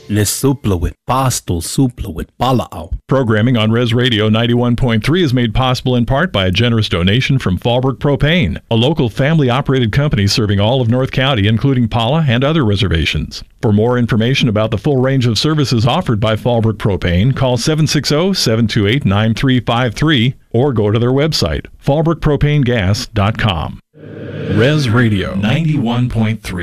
Le suplawit, pastel suplawit, pala'aw. Programming on Res Radio 91.3 is made possible in part by a generous donation from Fallbrook Propane, a local family-operated company serving all of North County, including Pala and other reservations. For more information about the full range of services offered by Fallbrook Propane, call 760-728-9353 or go to their website, fallbrookpropanegas.com. Res Radio 91.3.